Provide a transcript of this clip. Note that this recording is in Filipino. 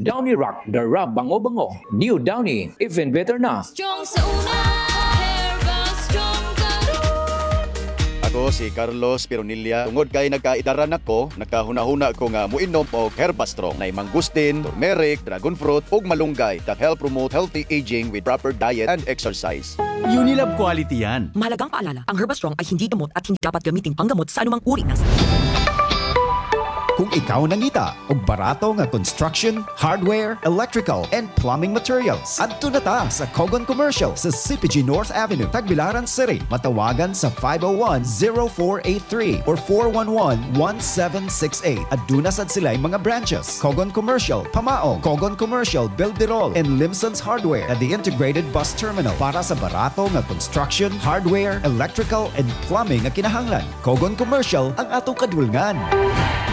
Downy Rock, the rub bango-bango. New Downy, even better na. Strong sa una, Herbal Strong karon. Ako si Carlos Pironilla. Tungod kay nagkaidaran ako, nakahuna-huna ko nga muinom og Herbastrong na mangustin, turmeric, dragon fruit ug malunggay that help promote healthy aging with proper diet and exercise. Unilab quality yan. Mahalagang paalala, ang Herbastrong ay hindi gamot at hindi dapat gamitin panggamot sa anumang uri ng sakit. Kung ikaw nangita og barato nga construction, hardware, electrical, and plumbing materials, adto na ta sa Kogon Commercial sa CPG North Avenue, Tagbilaran City. Matawagan sa 501-0483 or 411-1768. Aduna sad sila'y mga branches: Kogon Commercial, Pamaong, Kogon Commercial, Bilderol, and Limson's Hardware at the Integrated Bus Terminal para sa barato nga construction, hardware, electrical, and plumbing nga kinahanglan. Kogon Commercial ang atong kadulngan.